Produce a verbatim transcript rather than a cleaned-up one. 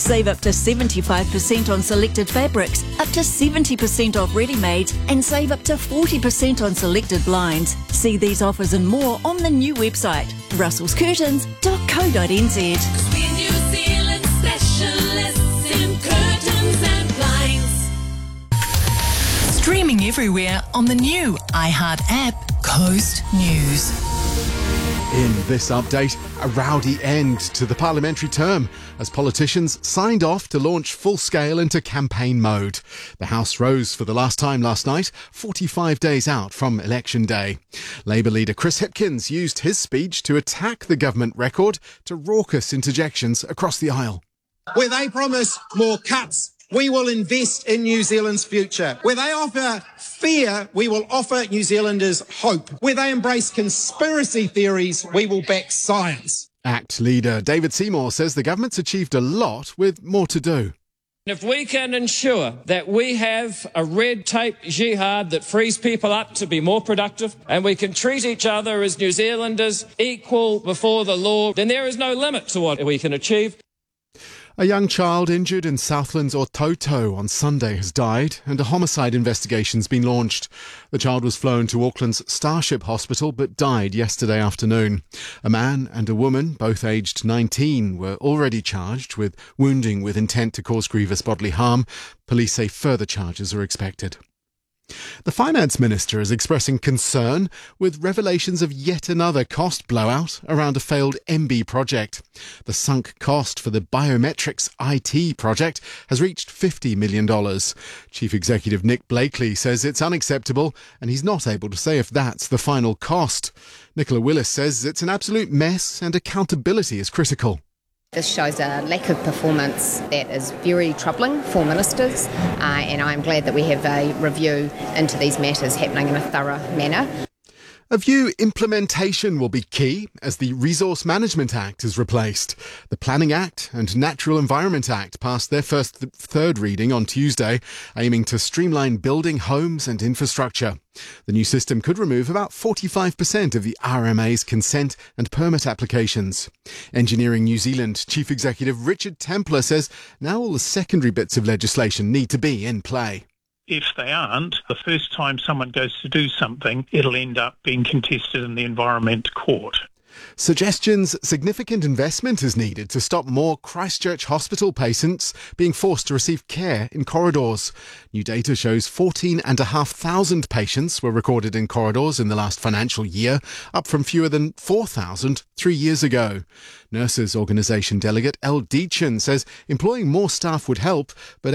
Save up to seventy-five percent on selected fabrics, up to seventy percent off ready-mades, and save up to forty percent on selected blinds. See these offers and more on the new website, russells curtains dot co dot n z. We're New Zealand specialists in curtains and blinds. Streaming everywhere on the new iHeart app, Coast News. In this update, a rowdy end to the parliamentary term as politicians signed off to launch full-scale into campaign mode. The House rose for the last time last night, forty-five days out from election day. Labour leader Chris Hipkins used his speech to attack the government record to raucous interjections across the aisle. Where they promise more cuts, we will invest in New Zealand's future. Where they offer fear, we will offer New Zealanders hope. Where they embrace conspiracy theories, we will back science. ACT leader David Seymour says the government's achieved a lot with more to do. If we can ensure that we have a red tape jihad that frees people up to be more productive, and we can treat each other as New Zealanders equal before the law, then there is no limit to what we can achieve. A young child injured in Southland's Ototo on Sunday has died and a homicide investigation's been launched. The child was flown to Auckland's Starship Hospital but died yesterday afternoon. A man and a woman, both aged nineteen, were already charged with wounding with intent to cause grievous bodily harm. Police say further charges are expected. The Finance Minister is expressing concern with revelations of yet another cost blowout around a failed M B project. The sunk cost for the biometrics I T project has reached fifty million dollars. Chief Executive Nick Blakely says it's unacceptable and he's not able to say if that's the final cost. Nicola Willis says it's an absolute mess and accountability is critical. This shows a lack of performance that is very troubling for ministers, uh, and I'm glad that we have a review into these matters happening in a thorough manner. A view implementation will be key as the Resource Management Act is replaced. The Planning Act and Natural Environment Act passed their first th- third reading on Tuesday, aiming to streamline building, homes and infrastructure. The new system could remove about forty-five percent of the R M A's consent and permit applications. Engineering New Zealand Chief Executive Richard Templer says now all the secondary bits of legislation need to be in play. If they aren't, the first time someone goes to do something, it'll end up being contested in the Environment Court. Suggestions significant investment is needed to stop more Christchurch hospital patients being forced to receive care in corridors. New data shows fourteen and a half thousand patients were recorded in corridors in the last financial year, up from fewer than four thousand three years ago. Nurses Organisation delegate Elle Deachin says employing more staff would help, but